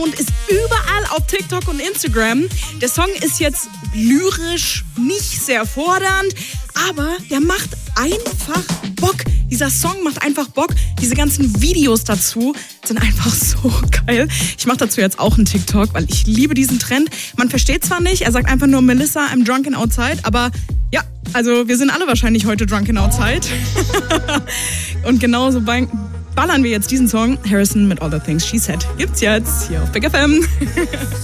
und ist überall auf TikTok und Instagram. Der Song ist jetzt lyrisch nicht sehr fordernd, aber der macht einfach Bock. Dieser Song macht einfach Bock. Diese ganzen Videos dazu sind einfach so geil. Ich mache dazu jetzt auch einen TikTok, weil ich liebe diesen Trend. Man versteht zwar nicht, er sagt einfach nur Melissa, I'm drunken outside, aber ja, also wir sind alle wahrscheinlich heute drunken outside. Und genauso ballern wir jetzt diesen Song. Harrison mit All the Things She Said gibt's jetzt hier auf Big FM.